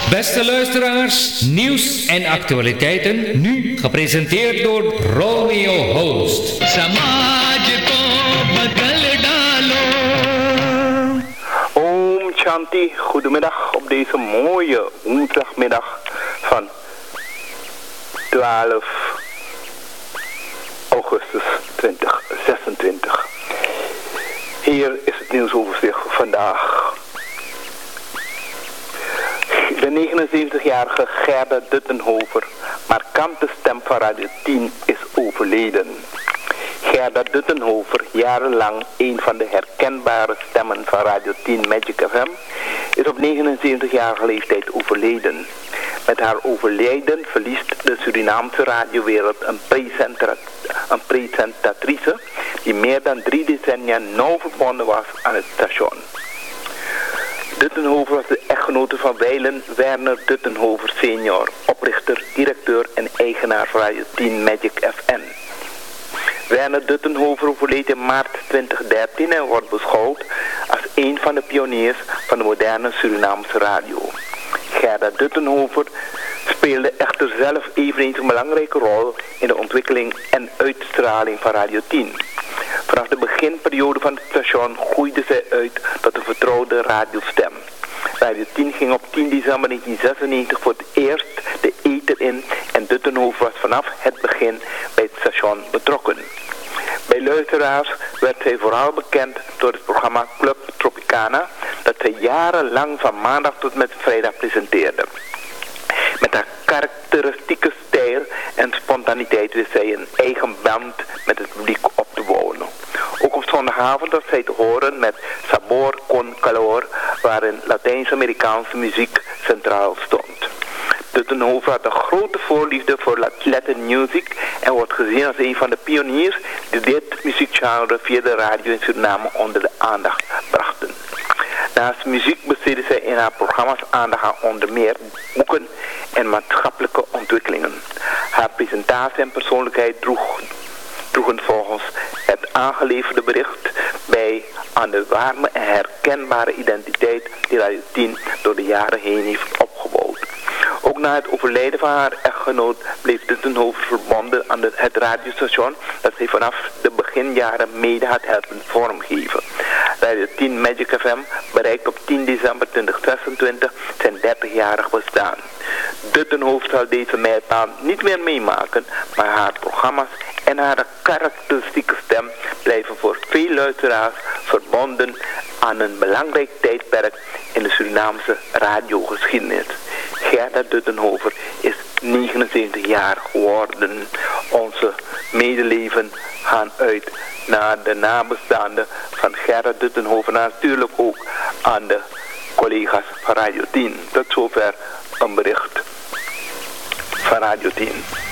Beste luisteraars, nieuws en actualiteiten, nu gepresenteerd door Romeo Host. Om Shanti, goedemiddag op deze mooie woensdagmiddag van 12 augustus 2026. Hier is het nieuwsoverzicht voor vandaag. De 79-jarige Gerda Duttenhover, markante stem van Radio 10, is overleden. Gerda Duttenhover, jarenlang een van de herkenbare stemmen van Radio 10 Magic FM, is op 79-jarige leeftijd overleden. Met haar overlijden verliest de Surinaamse radiowereld een presentatrice die meer dan 3 decennia nauw verbonden was aan het station. Duttenhover was de echtgenote van wijlen Werner Duttenhover senior, oprichter, directeur en eigenaar van Radio 10 Magic FM. Werner Duttenhover overleed in maart 2013 en wordt beschouwd als een van de pioniers van de moderne Surinaamse radio. Gerda Duttenhover speelde echter zelf eveneens een belangrijke rol in de ontwikkeling en uitstraling van Radio 10. Vanaf de beginperiode van het station groeide zij uit tot een vertrouwde radiostem. Radio 10 ging op 10 december 1996 voor het eerst de ether in en Duttenhover was vanaf het begin bij het station betrokken. Bij luisteraars werd zij vooral bekend door het programma Club Tropicana, dat zij jarenlang van maandag tot met vrijdag presenteerde. Met haar karakteristieke stijl en spontaniteit wist zij een eigen band met het publiek op te bouwen. Ook op zondagavond was zij te horen met Sabor con Calor, waarin Latijns-Amerikaanse muziek centraal stond. Duttenhover had een grote voorliefde voor Latin music en wordt gezien als een van de pioniers die dit muziekgenre via de radio in Suriname onder de aandacht brachten. Naast muziek besteedde zij in haar programma's aandacht aan onder meer boeken en maatschappelijke ontwikkelingen. Haar presentatie en persoonlijkheid droegen volgens het aangeleverde bericht bij aan de warme en herkenbare identiteit die Radio 10 door de jaren heen heeft opgebouwd. Ook na het overlijden van haar echtgenoot bleef Duttenhover verbonden aan het radiostation dat zij vanaf de beginjaren mede had helpen vormgeven. Radio 10 Magic FM bereikt op 10 december 2026 zijn 30-jarig bestaan. Duttenhover zal deze mijlpaal niet meer meemaken, maar haar programma's en haar karakteristieke stem blijven voor veel luisteraars verbonden aan een belangrijk tijdperk in de Surinaamse radiogeschiedenis. Gerda Duttenhover is 79 jaar geworden. Onze medeleven gaan uit naar de nabestaanden van Gerda Duttenhover, natuurlijk ook aan de collega's van Radio 10. Tot zover een bericht van Radio 10.